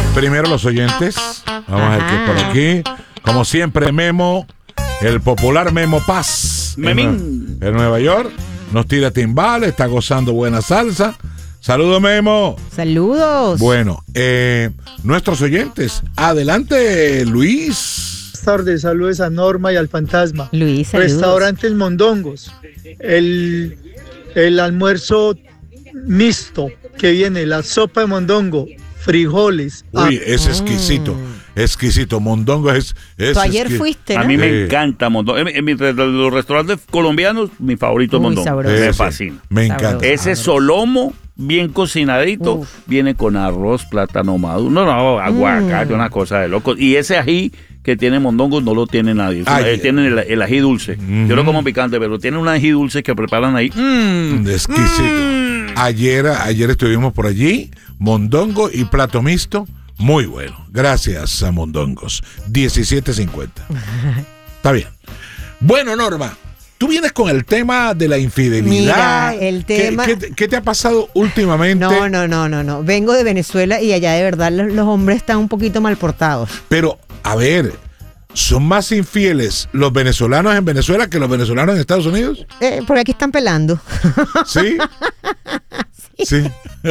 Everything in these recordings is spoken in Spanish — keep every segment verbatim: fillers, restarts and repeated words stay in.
Primero los oyentes. Vamos a ver qué es por aquí. Como siempre, Memo, el popular Memo Paz. Memín. En, en Nueva York. Nos tira timbales, está gozando buena salsa. Saludos, Memo. Saludos. Bueno, eh, nuestros oyentes. Adelante, Luis. Buenas tardes, saludos a Norma y al Fantasma. Luis, saludos. Restaurantes Mondongos. El, el almuerzo mixto que viene, la sopa de mondongo, frijoles. Uy, ah, es exquisito. Exquisito. Mondongo es. es Tú ayer exquisito. fuiste, ¿no? A mí me Sí. encanta mondongo. En, en mi- de los restaurantes colombianos, mi favorito es Muy mondongo. sabroso. Me Ese, fascina. Me Sabroso. encanta. Ese solomo bien cocinadito Uf. viene con arroz, plátano maduro, no, no, aguacate, Mm. una cosa de loco. Y ese ají que tiene mondongo no lo tiene nadie. Ay. Eh, tienen el, el ají dulce. Ujú. Yo lo como picante, pero tienen un ají dulce que preparan ahí. Mm. Exquisito. Mm. Ayer, ayer estuvimos por allí, mondongo y plato mixto, muy bueno. Gracias a Mondongos. diecisiete cincuenta. Está bien. Bueno, Norma, tú vienes con el tema de la infidelidad. Mira, el ¿Qué- tema- ¿Qué, qué, qué te ha pasado últimamente? No, no, no, no, no. Vengo de Venezuela y allá de verdad los, los hombres están un poquito mal portados. Pero, a ver, ¿son más infieles los venezolanos en Venezuela que los venezolanos en Estados Unidos? Eh, porque aquí están pelando. ¿Sí? Sí.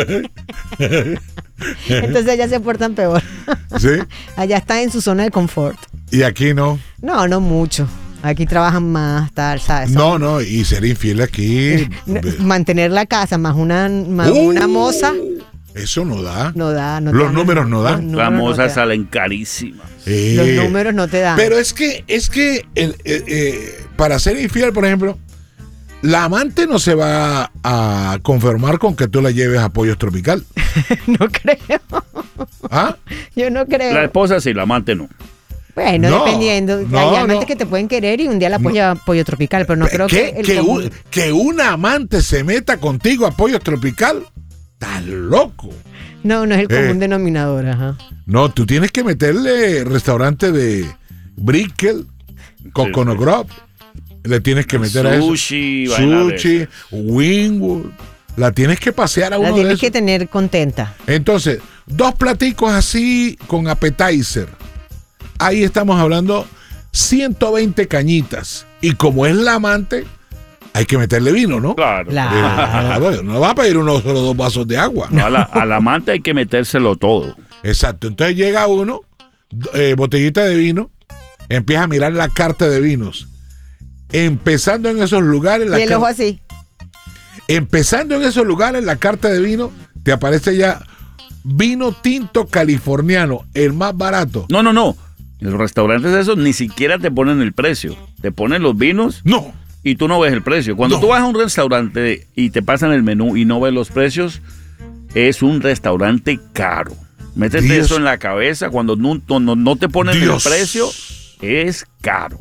Entonces allá se portan peor. ¿Sí? Allá están en su zona de confort. Y aquí no. No, no mucho. Aquí trabajan más, tal, ¿sabes? No, no, y ser infiel aquí. No, mantener la casa más una, más Uh, una moza Eso no da. no da. No Los te dan- números no dan. los Las números no mozas te dan. salen carísimas. Eh, Los números no te dan. Pero es que, es que el- eh, eh, para ser infiel, por ejemplo, la amante no se va a conformar con que tú la lleves a Pollos Tropical. No creo. ¿Ah? Yo no creo. La esposa sí, la amante no. Bueno, No, dependiendo. no, Hay amantes no. que te pueden querer y un día la puedes llevar a pollo tropical, pero no creo ¿Qué? que el que, común- un- que una amante se meta contigo a Pollos Tropical. ¡Estás loco! No, no es el común Eh. denominador, ajá. No, tú tienes que meterle restaurante de Brickell, Coconut sí. Grove. Le tienes que meter a eso. Sushi, vaina de Sushi, esas. Wingwood. La tienes que pasear a La uno de tienes esos. que tener contenta. Entonces, dos platicos así con appetizer. Ahí estamos hablando ciento veinte cañitas. Y como es la amante, hay que meterle vino, ¿no? Claro. Eh, Claro. ah, bueno, no va a pedir unos solo dos vasos de agua. No, a la, al amante hay que metérselo todo. Exacto. Entonces llega uno, eh, botellita de vino, empieza a mirar la carta de vinos. Empezando en esos lugares, la Y el car- ojo así. empezando en esos lugares, la carta de vino, te aparece ya vino tinto californiano, el más barato. No, no, no. En los restaurantes esos ni siquiera te ponen el precio. Te ponen los vinos No. y tú no ves el precio. Cuando No. tú vas a un restaurante y te pasan el menú y no ves los precios, es un restaurante caro. Métete Dios. eso en la cabeza. Cuando no, no, no te ponen Dios. el precio, es caro.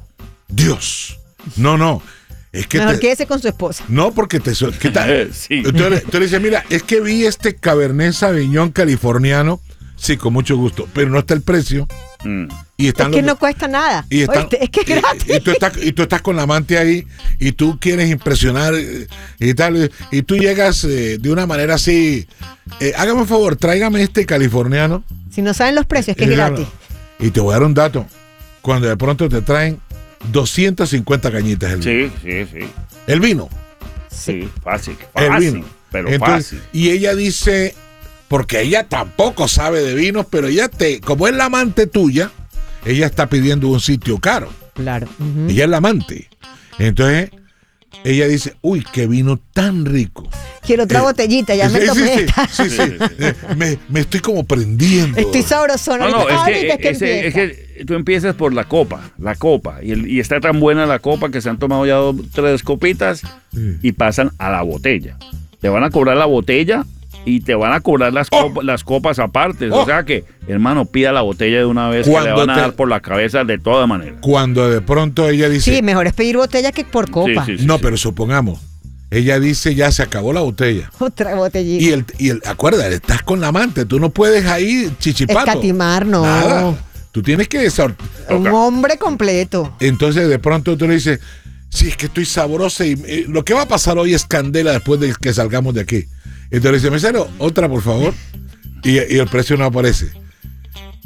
Dios. No, no. Es que Mejor te- quédese con su esposa. no, porque te so- ¿qué tal? Sí. Tú le, tú le dices, mira, es que vi este Cabernet Sauvignon californiano. Sí, con mucho gusto, pero no está el precio. Mm. Y están Es que los- no cuesta nada. y están- Oíste, es que es y- gratis. Y, tú estás, y tú estás con la amante ahí y tú quieres impresionar eh, y tal. Y tú llegas eh, de una manera así. eh, hágame un favor, tráigame este californiano. Si no saben los precios, es que es Y yo, gratis. Y te voy a dar un dato. Cuando de pronto te traen doscientas cincuenta cañitas el vino. Sí, sí, sí. El vino. Sí, fácil. El Fácil. vino. Pero Entonces, fácil. y ella dice, porque ella tampoco sabe de vinos, pero ella te, como es la amante tuya, ella está pidiendo un sitio caro. Claro. Ujú. Ella es la amante. Entonces, ella dice, uy, qué vino tan rico. Quiero otra Eh, botellita, ya me Sí, tomé sí, esta. sí, sí, sí. Eh, me, me estoy como prendiendo. Estoy sabrosona. No, no, es Ahorita que, ese- es que tú empiezas por la copa, la copa, y, el- y está tan buena la copa que se han tomado ya dos, tres copitas Sí. y pasan a la botella. Te van a cobrar la botella y te van a cobrar las, Oh. copa- las copas aparte. Oh. O sea que, hermano, pida la botella de una vez que Cuando le van a te- dar por la cabeza de todas maneras. Cuando de pronto ella dice, Sí, mejor es pedir botella que por copa. Sí, sí, sí. no, pero supongamos, ella dice, ya se acabó la botella. Otra botellita. Y el, y el, acuérdate, estás con la amante, tú no puedes ahí chichipato. Escatimar, no. Nada. Tú tienes que desor- Un hombre completo. Entonces de pronto tú le dices, sí, es que estoy sabrosa y eh, lo que va a pasar hoy es candela después de que salgamos de aquí. Entonces le dice, mesero, otra por favor. Y, y el precio no aparece.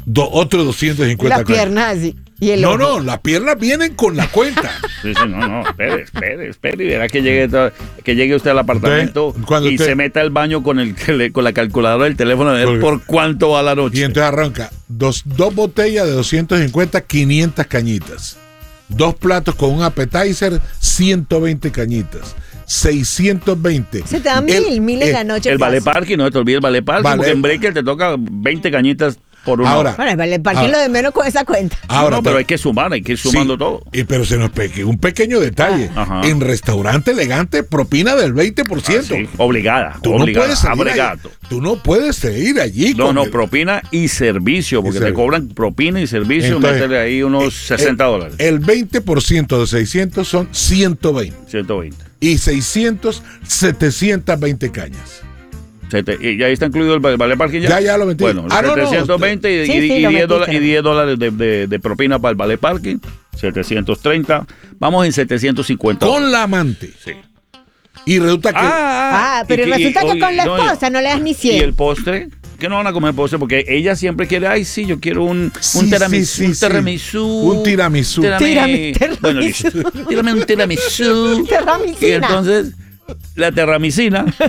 do- otros doscientos cincuenta Las cañas. piernas así. Y el No, ojo. no, las piernas vienen con la cuenta. Sí, sí, no, no, espere, espere, espere y verá que llegue, to- que llegue usted al apartamento Entonces, cuando y usted- se meta al baño con el tele- con la calculadora del teléfono a ver Porque- por cuánto va la noche. Y entonces arranca dos, dos botellas de doscientos cincuenta, quinientas cañitas. Dos platos con un appetizer, ciento veinte cañitas. seiscientos veinte. Se te dan El- mil, mil en eh, la noche. El fácil. vale parking, no te olvides el vale parking, Vale. porque en Breaker te toca veinte cañitas por una Ahora, hora. Bueno, el vale parking Ahora- lo de menos con esa cuenta. Ahora, no, pero hay que sumar, hay que ir sumando sí, todo. y pero se nos peque un pequeño detalle. Ajá. En restaurante elegante, propina del veinte por ciento. Ah, sí, obligada, Tú no obligada, puedes seguir abregato. allí. Tú no puedes seguir allí. No, con no, el- propina y servicio, porque Y te servicio. cobran propina y servicio, Entonces, métele ahí unos sesenta dólares, El veinte por ciento de seiscientos son ciento veinte. ciento veinte. Y seiscientos, setecientas veinte cañas. Sete- ¿Y ya ahí está incluido el vale vale parking ya? Ya, ya lo metí. Bueno, Ah, no, no, setecientos veinte y, Sí, y- sí, y lo diez metí, dólares, y creo. diez dólares de, de- de propina para el vale parking, setecientos treinta. Vamos en setecientos cincuenta. Con la amante. Sí. Y resulta que. Ah, pero y- y- resulta que oye, con la no, esposa no le das ni ¿Y cien. el postre? ¿Qué no van a comer postre? Porque ella siempre quiere, ay, sí, yo quiero un, Sí, un sí, tiramisú. sí, un sí. tiramisú. Un tiramisú. Tirami- Tirami- Bueno, listo. Tírame un tiramisú. Tiramisina. Y entonces, la terramicina